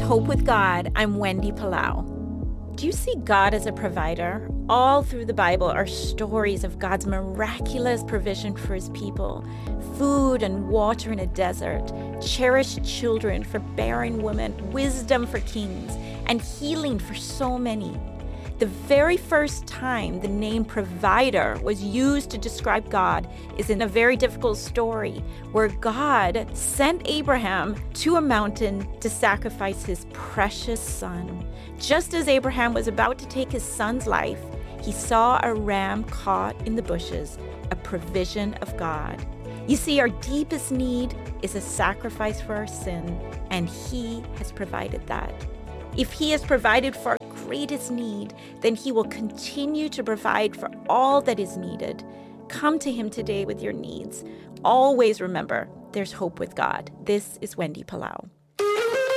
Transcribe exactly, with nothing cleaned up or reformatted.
Hope with God. I'm Wendy Palau. Do you see God as a provider? All through the Bible are stories of God's miraculous provision for his people. Food and water in a desert, cherished children for barren women, wisdom for kings, and healing for so many. The very first time the name provider was used to describe God is in a very difficult story where God sent Abraham to a mountain to sacrifice his precious son. Just as Abraham was about to take his son's life, he saw a ram caught in the bushes, a provision of God. You see, our deepest need is a sacrifice for our sin, and he has provided that. If he has provided for our greatest need, then he will continue to provide for all that is needed. Come to him today with your needs. Always remember, there's hope with God. This is Wendy Palau.